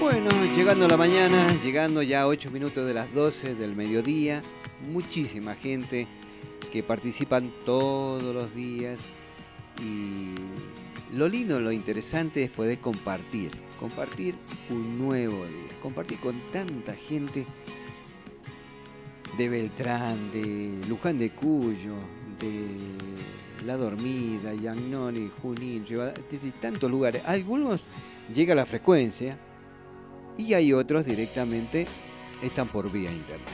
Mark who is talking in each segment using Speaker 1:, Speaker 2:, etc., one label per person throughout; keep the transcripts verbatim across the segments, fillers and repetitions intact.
Speaker 1: Bueno, llegando la mañana, llegando ya a ocho minutos de las doce del mediodía, muchísima gente que participan todos los días y lo lindo, lo interesante es poder compartir, compartir un nuevo día, compartir con tanta gente de Beltrán, de Luján de Cuyo, de La Dormida, Yagnoni, Junín, desde tantos lugares. Algunos llega la frecuencia y hay otros directamente están por vía internet.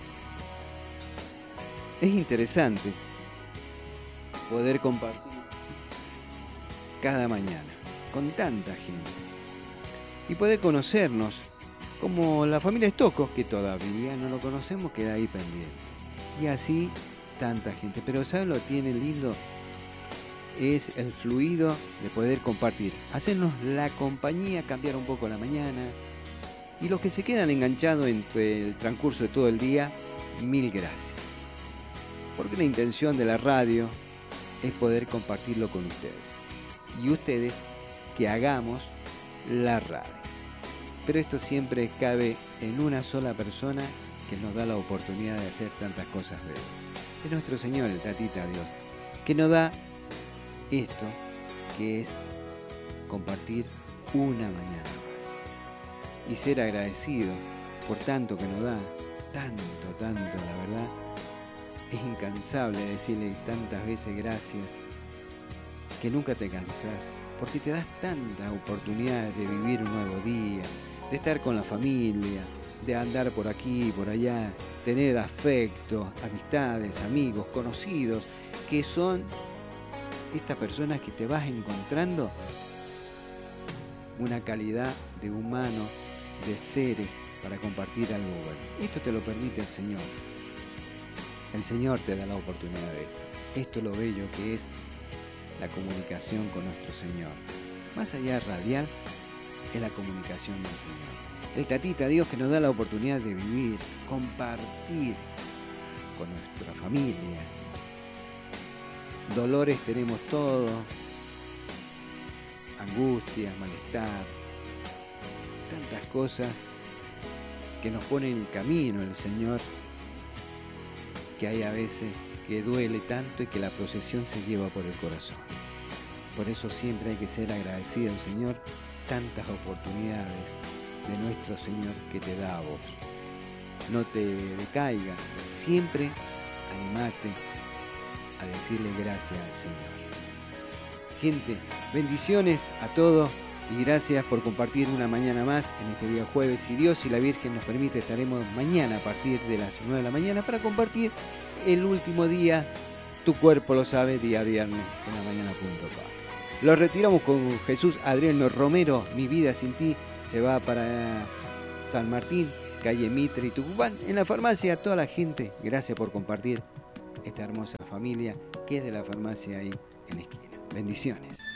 Speaker 1: Es interesante poder compartir cada mañana con tanta gente y poder conocernos como la familia Estocco, que todavía no lo conocemos, queda ahí pendiente. Y así tanta gente. Pero ¿saben lo que tiene lindo? Es el fluido de poder compartir, hacernos la compañía, cambiar un poco la mañana. Y los que se quedan enganchados entre el transcurso de todo el día, mil gracias. Porque la intención de la radio es poder compartirlo con ustedes. Y ustedes que hagamos la radio. Pero esto siempre cabe en una sola persona que nos da la oportunidad de hacer tantas cosas bellas. Es nuestro Señor, el Tatita Dios, que nos da esto, que es compartir una mañana más. Y ser agradecido por tanto que nos da, tanto, tanto, la verdad. Es incansable decirle tantas veces gracias, que nunca te cansás, porque te das tantas oportunidades de vivir un nuevo día, de estar con la familia, de andar por aquí y por allá, tener afecto, amistades, amigos, conocidos, que son estas personas que te vas encontrando una calidad de humano, de seres para compartir algo bueno. Esto te lo permite el Señor. El Señor te da la oportunidad de esto. Esto es lo bello que es la comunicación con nuestro Señor. Más allá radial, es la comunicación del Señor. El Tatita Dios que nos da la oportunidad de vivir, compartir con nuestra familia. Dolores tenemos todos, angustia, malestar, tantas cosas que nos pone en el camino el Señor, que hay a veces que duele tanto y que la procesión se lleva por el corazón. Por eso siempre hay que ser agradecido al Señor, tantas oportunidades de nuestro Señor que te da a vos. No te decaigas, siempre animate a decirle gracias al Señor. Gente, bendiciones a todos y gracias por compartir una mañana más en este día jueves. Si Dios y la Virgen nos permite, estaremos mañana a partir de las nueve de la mañana para compartir el último día, tu cuerpo lo sabe, día viernes en la mañana punto com. Lo retiramos con Jesús Adriano Romero, Mi vida sin ti, se va para San Martín, calle Mitre y Tucumán. En la farmacia, a toda la gente, gracias por compartir esta hermosa familia que es de la farmacia ahí en la esquina. Bendiciones.